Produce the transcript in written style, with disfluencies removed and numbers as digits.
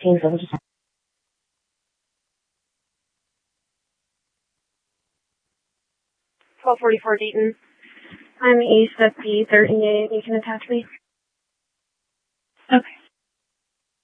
15, so we'll just... 1244 Dayton. I'm east of P38. You can attach me. Okay.